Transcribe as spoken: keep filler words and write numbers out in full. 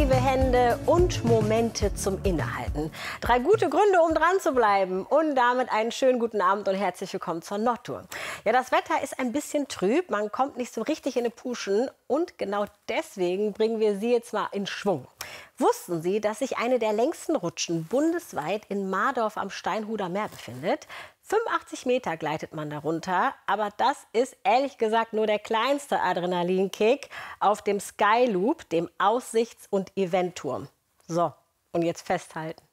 aktive Hände und Momente zum Innehalten. Drei gute Gründe, um dran zu bleiben. Und damit einen schönen guten Abend und herzlich willkommen zur Nordtour. Ja, das Wetter ist ein bisschen trüb, man kommt nicht so richtig in die Puschen. Und genau deswegen bringen wir Sie jetzt mal in Schwung. Wussten Sie, dass sich eine der längsten Rutschen bundesweit in Mardorf am Steinhuder Meer befindet? fünfundachtzig Meter gleitet man darunter, aber das ist ehrlich gesagt nur der kleinste Adrenalinkick auf dem Skyloop, dem Aussichts- und Eventturm. So, und jetzt festhalten.